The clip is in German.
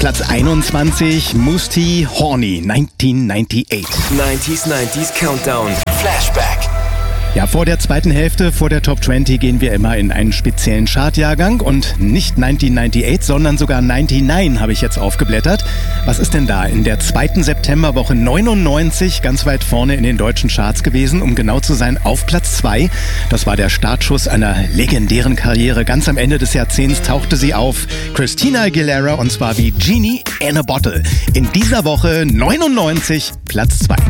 Platz 21, Mousse Horny, 1998. 90s Countdown. Flashback. Ja, vor der zweiten Hälfte, vor der Top 20 gehen wir immer in einen speziellen Chartjahrgang und nicht 1998, sondern sogar 99 habe ich jetzt aufgeblättert. Was ist denn da in der zweiten Septemberwoche 99 ganz weit vorne in den deutschen Charts gewesen, um genau zu sein, auf Platz 2. Das war der Startschuss einer legendären Karriere. Ganz am Ende des Jahrzehnts tauchte sie auf, Christina Aguilera, und zwar wie Genie in a Bottle. In dieser Woche 99, Platz 2.